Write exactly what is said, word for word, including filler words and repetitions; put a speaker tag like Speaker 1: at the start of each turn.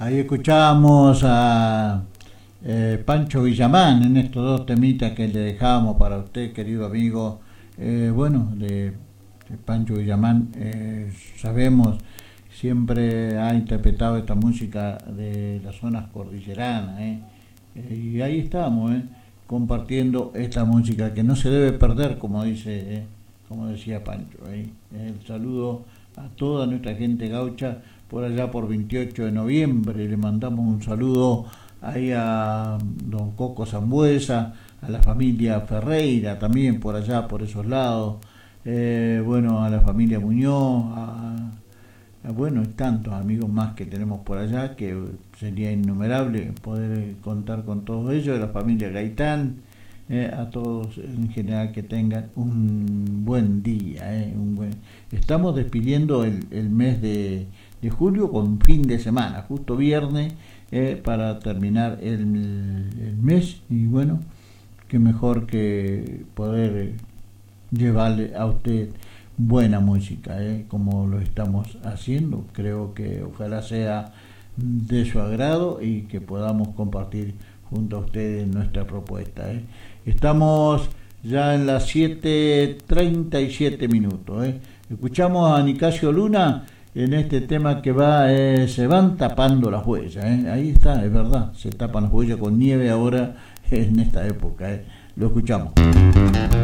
Speaker 1: Ahí escuchábamos a eh, Pancho Villamán en estos dos temitas que le dejábamos para usted, querido amigo. Eh, bueno, de, de Pancho Villamán, eh, sabemos, siempre ha interpretado esta música de las zonas cordilleranas, ¿eh? Eh, y ahí estamos, ¿eh? compartiendo esta música que no se debe perder, como dice, ¿eh? como decía Pancho. ¿eh? El saludo a toda nuestra gente gaucha por allá por veintiocho de noviembre. Le mandamos un saludo ahí a don Coco Zambuesa, a la familia Ferreira también por allá, por esos lados, eh, bueno, a la familia Muñoz, a, a bueno, tantos amigos más que tenemos por allá, que sería innumerable poder contar con todos ellos, de la familia Gaitán, eh, a todos en general que tengan un buen día. Eh, un buen... Estamos despidiendo el, el mes de de julio con fin de semana, justo viernes, eh, para terminar el, el mes, y bueno, qué mejor que poder llevarle a usted buena música, eh, como lo estamos haciendo. Creo que ojalá sea de su agrado y que podamos compartir junto a ustedes nuestra propuesta. Eh. Estamos ya en las siete treinta y siete minutos. Eh. Escuchamos a Nicasio Luna en este tema que va, eh, se van tapando las huellas, ¿eh? Ahí está, es verdad, se tapan las huellas con nieve ahora en esta época, ¿eh? Lo escuchamos.